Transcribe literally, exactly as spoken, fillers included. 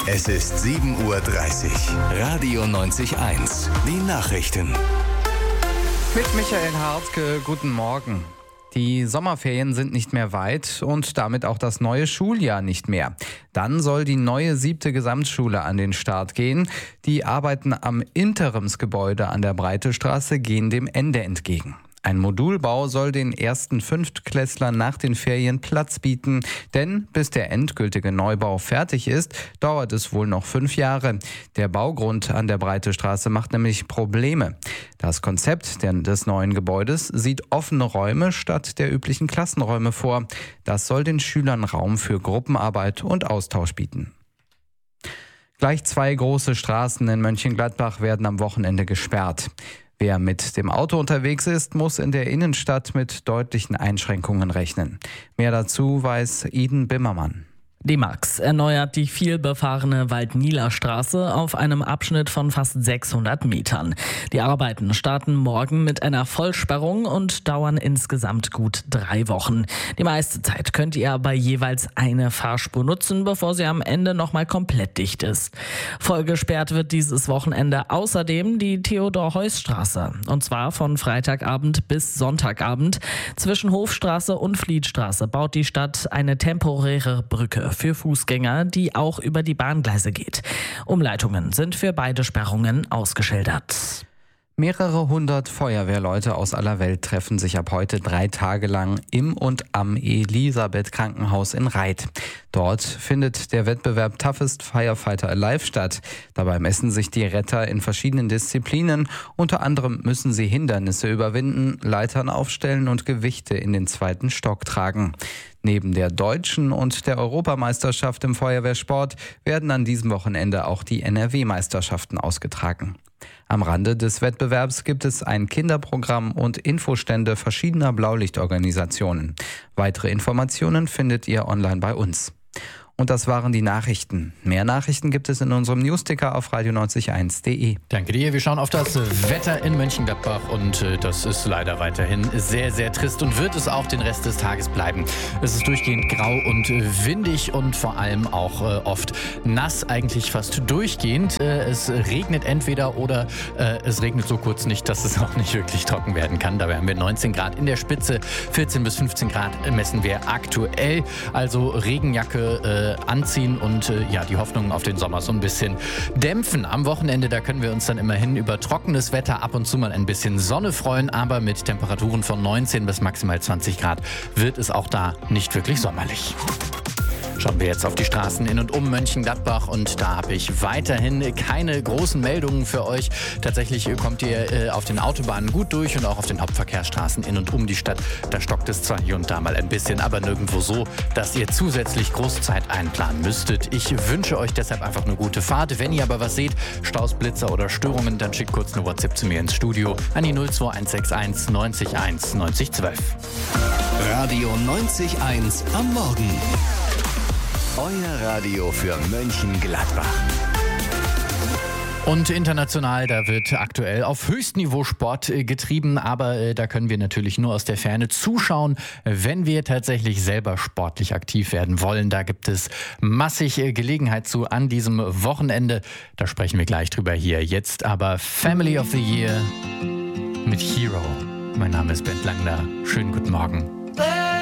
Es ist sieben Uhr dreißig. Radio neunzig eins. Die Nachrichten. Mit Michael Hartke, guten Morgen. Die Sommerferien sind nicht mehr weit und damit auch das neue Schuljahr nicht mehr. Dann soll die neue siebte Gesamtschule an den Start gehen. Die Arbeiten am Interimsgebäude an der Breitestraße gehen dem Ende entgegen. Ein Modulbau soll den ersten Fünftklässlern nach den Ferien Platz bieten, denn bis der endgültige Neubau fertig ist, dauert es wohl noch fünf Jahre. Der Baugrund an der Breitestraße macht nämlich Probleme. Das Konzept des neuen Gebäudes sieht offene Räume statt der üblichen Klassenräume vor. Das soll den Schülern Raum für Gruppenarbeit und Austausch bieten. Gleich zwei große Straßen in Mönchengladbach werden am Wochenende gesperrt. Wer mit dem Auto unterwegs ist, muss in der Innenstadt mit deutlichen Einschränkungen rechnen. Mehr dazu weiß Iden Bimmermann. Die Max erneuert die vielbefahrene Waldnieler-Straße auf einem Abschnitt von fast sechshundert Metern. Die Arbeiten starten morgen mit einer Vollsperrung und dauern insgesamt gut drei Wochen. Die meiste Zeit könnt ihr aber jeweils eine Fahrspur nutzen, bevor sie am Ende nochmal komplett dicht ist. Voll gesperrt wird dieses Wochenende außerdem die Theodor-Heuss-Straße. Und zwar von Freitagabend bis Sonntagabend. Zwischen Hofstraße und Flietstraße baut die Stadt eine temporäre Brücke für Fußgänger, die auch über die Bahngleise geht. Umleitungen sind für beide Sperrungen ausgeschildert. Mehrere hundert Feuerwehrleute aus aller Welt treffen sich ab heute drei Tage lang im und am Elisabeth-Krankenhaus in Reit. Dort findet der Wettbewerb Toughest Firefighter Alive statt. Dabei messen sich die Retter in verschiedenen Disziplinen. Unter anderem müssen sie Hindernisse überwinden, Leitern aufstellen und Gewichte in den zweiten Stock tragen. Neben der deutschen und der Europameisterschaft im Feuerwehrsport werden an diesem Wochenende auch die N R W-Meisterschaften ausgetragen. Am Rande des Wettbewerbs gibt es ein Kinderprogramm und Infostände verschiedener Blaulichtorganisationen. Weitere Informationen findet ihr online bei uns. Und das waren die Nachrichten. Mehr Nachrichten gibt es in unserem Newsticker auf radio neunzig eins punkt de. Danke dir. Wir schauen auf das Wetter in Mönchengladbach und äh, das ist leider weiterhin sehr, sehr trist und wird es auch den Rest des Tages bleiben. Es ist durchgehend grau und äh, windig und vor allem auch äh, oft nass, eigentlich fast durchgehend. Äh, es regnet entweder oder äh, es regnet so kurz nicht, dass es auch nicht wirklich trocken werden kann. Dabei haben wir neunzehn Grad in der Spitze, vierzehn bis fünfzehn Grad messen wir aktuell. Also Regenjacke äh, anziehen und äh, ja, die Hoffnungen auf den Sommer so ein bisschen dämpfen. Am Wochenende, da können wir uns dann immerhin über trockenes Wetter, ab und zu mal ein bisschen Sonne freuen, aber mit Temperaturen von neunzehn bis maximal zwanzig Grad wird es auch da nicht wirklich sommerlich. Schauen wir jetzt auf die Straßen in und um Mönchengladbach und da habe ich weiterhin keine großen Meldungen für euch. Tatsächlich kommt ihr äh, auf den Autobahnen gut durch und auch auf den Hauptverkehrsstraßen in und um die Stadt. Da stockt es zwar hier und da mal ein bisschen, aber nirgendwo so, dass ihr zusätzlich Großzeit einplanen müsstet. Ich wünsche euch deshalb einfach eine gute Fahrt. Wenn ihr aber was seht, Staus, Blitzer oder Störungen, dann schickt kurz eine WhatsApp zu mir ins Studio an die null zwei eins sechs eins neunzig eins neunzig zwölf. Radio neunzig eins am Morgen. Euer Radio für Mönchengladbach. Und international, da wird aktuell auf Höchstniveau Sport äh, getrieben, aber äh, da können wir natürlich nur aus der Ferne zuschauen, wenn wir tatsächlich selber sportlich aktiv werden wollen. Da gibt es massig äh, Gelegenheit zu an diesem Wochenende. Da sprechen wir gleich drüber hier. Jetzt aber Family of the Year mit Hero. Mein Name ist Bent Langner. Schönen guten Morgen.